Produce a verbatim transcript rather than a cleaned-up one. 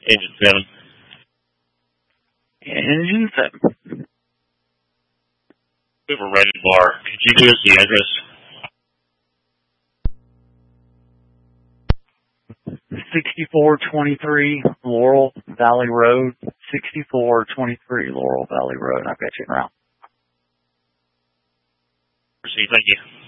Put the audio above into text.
Engine seven. Engine seven. We have a Reddit bar. Could you give us the address? sixty-four twenty-three Laurel Valley Road. sixty-four twenty-three Laurel Valley Road. I've got you around. Proceed. Thank you.